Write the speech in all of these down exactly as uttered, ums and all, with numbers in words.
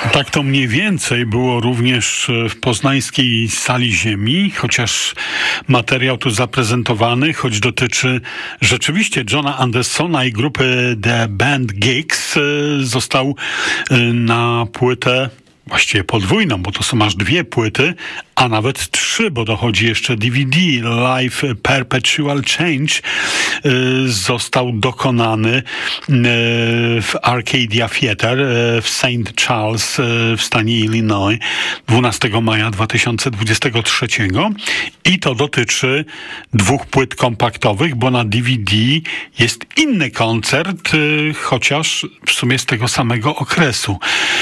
Tak to mniej więcej było również w poznańskiej Sali Ziemi, chociaż materiał tu zaprezentowany, choć dotyczy rzeczywiście Johna Andersona i grupy The Band Geeks, został na płytę właściwie podwójną, bo to są aż dwie płyty, a nawet trzy, bo dochodzi jeszcze D V D. Live Perpetual Change y, został dokonany y, w Arcadia Theatre y, w Saint Charles y, w stanie Illinois dwunastego maja dwa tysiące dwudziestego trzeciego i to dotyczy dwóch płyt kompaktowych, bo na D V D jest inny koncert, y, chociaż w sumie z tego samego okresu.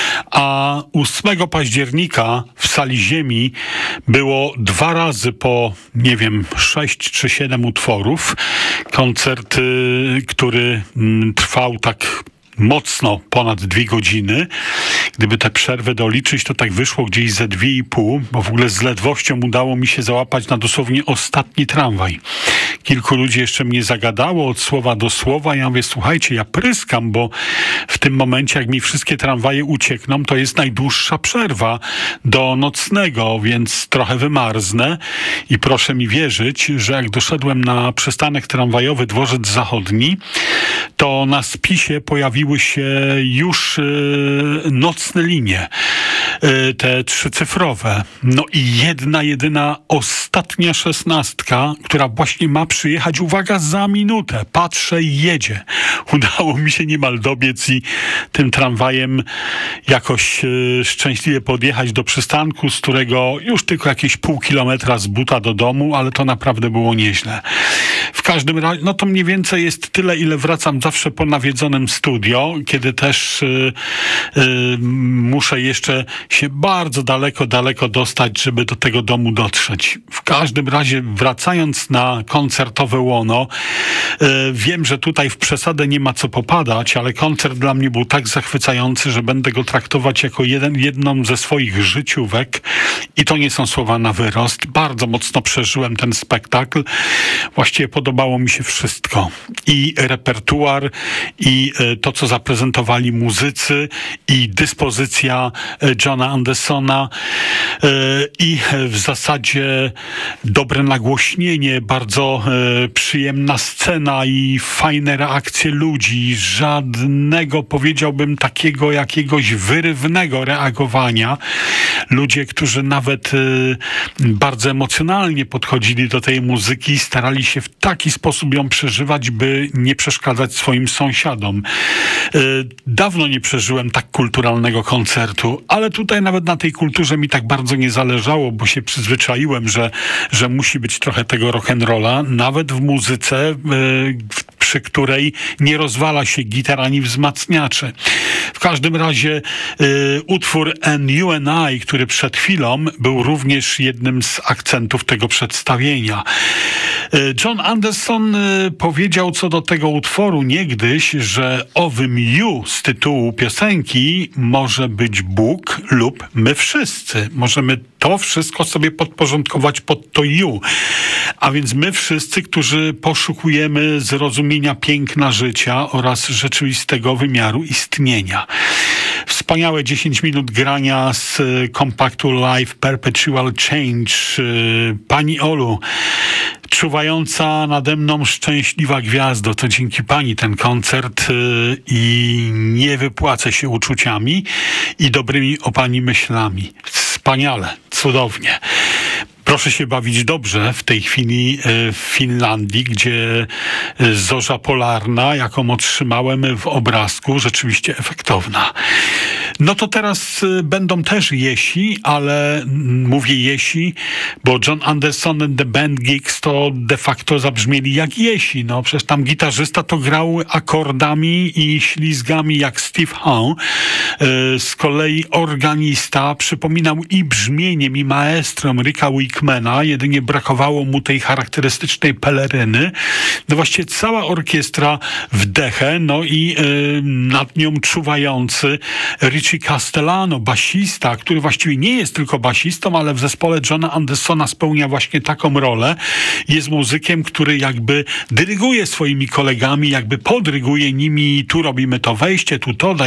A ósmego października w Sali Ziemi było dwa razy po, nie wiem, sześć czy siedem utworów. Koncert, y, który y, trwał tak mocno ponad dwie godziny. Gdyby tę przerwę doliczyć, to tak wyszło gdzieś ze dwie i pół, bo w ogóle z ledwością udało mi się załapać na dosłownie ostatni tramwaj. Kilku ludzi jeszcze mnie zagadało od słowa do słowa. Ja mówię, słuchajcie, ja pryskam, bo w tym momencie, jak mi wszystkie tramwaje uciekną, to jest najdłuższa przerwa do nocnego, więc trochę wymarznę. I proszę mi wierzyć, że jak doszedłem na przystanek tramwajowy Dworzec Zachodni, to na spisie pojawiły się już yy, nocne linie, yy, te trzycyfrowe. No i jedna, jedyna, ostatnia szesnastka, która właśnie ma przyjechać, uwaga, za minutę. Patrzę i jedzie. Udało mi się niemal dobiec i tym tramwajem jakoś yy, szczęśliwie podjechać do przystanku, z którego już tylko jakieś pół kilometra z buta do domu, ale to naprawdę było nieźle. W każdym razie, no to mniej więcej jest tyle, ile wracam zawsze po nawiedzonym studio, kiedy też yy, yy, muszę jeszcze się bardzo daleko, daleko dostać, żeby do tego domu dotrzeć. W każdym razie, wracając na koncertowe łono, yy, wiem, że tutaj w przesadę nie ma co popadać, ale koncert dla mnie był tak zachwycający, że będę go traktować jako jeden, jedną ze swoich życiówek i to nie są słowa na wyrost. Bardzo mocno przeżyłem ten spektakl. Właściwie podobało mi się wszystko. I repertuar, i to, co zaprezentowali muzycy, i dyspozycja Johna Andersona, i w zasadzie dobre nagłośnienie, bardzo przyjemna scena i fajne reakcje ludzi. Żadnego, powiedziałbym, takiego jakiegoś wyrywnego reagowania. Ludzie, którzy nawet bardzo emocjonalnie podchodzili do tej muzyki, starali się w taki sposób ją przeżywać, by nie przeszkadzać swoim sąsiadom. Dawno nie przeżyłem tak kulturalnego koncertu, ale tutaj nawet na tej kulturze mi tak bardzo nie zależało, bo się przyzwyczaiłem, że, że musi być trochę tego rock'n'rolla, nawet w muzyce, przy której nie rozwala się gitar ani wzmacniacze. W każdym razie y, utwór And You and I, który przed chwilą był również jednym z akcentów tego przedstawienia. Y, John Anderson y, powiedział co do tego utworu niegdyś, że owym You z tytułu piosenki może być Bóg lub my wszyscy. Możemy to wszystko sobie podporządkować pod to You. A więc my wszyscy, którzy poszukujemy zrozumienia piękna życia oraz rzeczywistego wymiaru istnienia. Wspaniałe dziesięć minut grania z kompaktu Live Perpetual Change. Pani Olu, czuwająca nade mną szczęśliwa gwiazdo, to dzięki pani ten koncert i nie wypłacę się uczuciami i dobrymi o pani myślami. Wspaniale, cudownie. Proszę się bawić dobrze w tej chwili w Finlandii, gdzie zorza polarna, jaką otrzymałem w obrazku, rzeczywiście efektowna. No to teraz będą też Jesi, ale mówię Jesi, bo John Anderson and the Band Geeks to de facto zabrzmieli jak Jesi. No przecież tam gitarzysta to grał akordami i ślizgami jak Steve Howe. Z kolei organista przypominał i brzmieniem, i maestrem Ricka Wakeman, jedynie brakowało mu tej charakterystycznej peleryny. No właściwie cała orkiestra w dechę, no i yy, nad nią czuwający Richie Castellano, basista, który właściwie nie jest tylko basistą, ale w zespole Johna Andersona spełnia właśnie taką rolę. Jest muzykiem, który jakby dyryguje swoimi kolegami, jakby podryguje nimi, tu robimy to wejście, tu to, daje akcent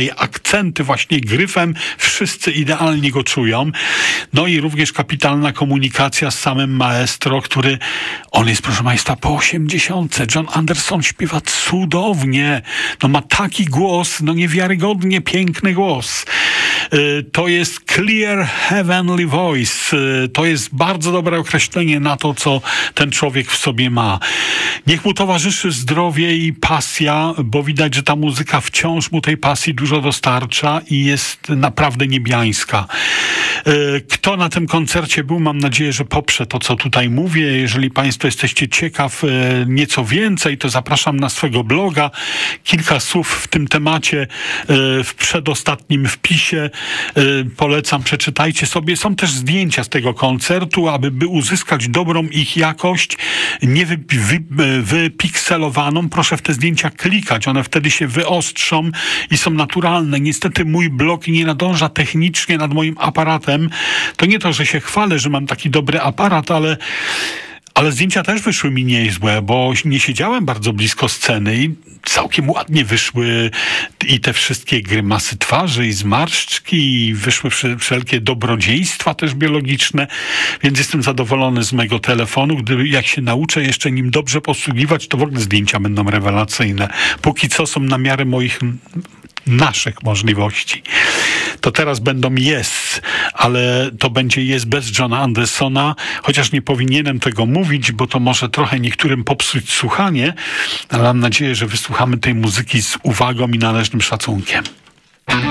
akcenty właśnie gryfem, wszyscy idealnie go czują. No i również kapitalna komunikacja z samym maestro, który, on jest, proszę Państwa, po osiemdziesiątce. John Anderson śpiewa cudownie. No ma taki głos, no niewiarygodnie piękny głos. To jest clear heavenly voice. To jest bardzo dobre określenie na to, co ten człowiek w sobie ma. Niech mu towarzyszy zdrowie i pasja, bo widać, że ta muzyka wciąż mu tej pasji dużo dostarcza i jest naprawdę niebiańska. Kto na tym koncercie był, mam nadzieję, że poprze to, co tutaj mówię. Jeżeli Państwo jesteście ciekaw nieco więcej, to zapraszam na swego bloga. Kilka słów w tym temacie w przedostatnim wpisie. Polecam, przeczytajcie sobie. Są też zdjęcia z tego koncertu, aby by uzyskać dobrą ich jakość, nie wy, wy, wypikselowaną. Proszę w te zdjęcia klikać. One wtedy się wyostrzą i są naturalne. Niestety mój blog nie nadąża technicznie nad moim aparatem. To nie to, że się chwalę, że mam taki dobry aparat, ale Ale zdjęcia też wyszły mi niezłe, bo nie siedziałem bardzo blisko sceny i całkiem ładnie wyszły i te wszystkie grymasy twarzy i zmarszczki, i wyszły wszelkie dobrodziejstwa też biologiczne, więc jestem zadowolony z mojego telefonu. Gdy jak się nauczę jeszcze nim dobrze posługiwać, to w ogóle zdjęcia będą rewelacyjne. Póki co są na miarę moich naszych możliwości. To teraz będą Yes, ale to będzie Yes bez Johna Andersona, chociaż nie powinienem tego mówić, bo to może trochę niektórym popsuć słuchanie, ale mam nadzieję, że wysłuchamy tej muzyki z uwagą i należnym szacunkiem.